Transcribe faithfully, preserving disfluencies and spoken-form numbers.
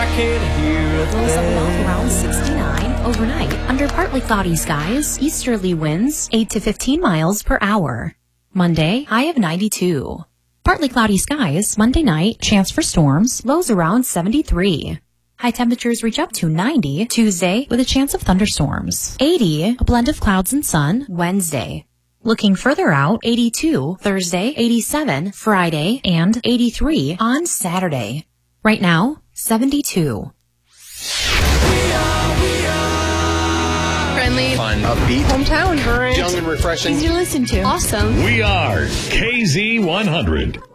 I can hear a Lows of love around sixty-nine. Overnight, under partly cloudy skies, easterly winds eight to fifteen miles per hour. Monday, high of ninety-two. Partly cloudy skies, Monday night, chance for storms, lows around seventy-three. High temperatures reach up to ninety. Tuesday, with a chance of thunderstorms. eighty, a blend of clouds and sun, Wednesday. Looking further out, eighty-two, Thursday, eighty-seven, Friday, and eighty-three on Saturday. Right now, seventy-two. Friendly, Fun, upbeat, hometown, current, young and refreshing. easy to listen to, awesome. We are K Z one hundred.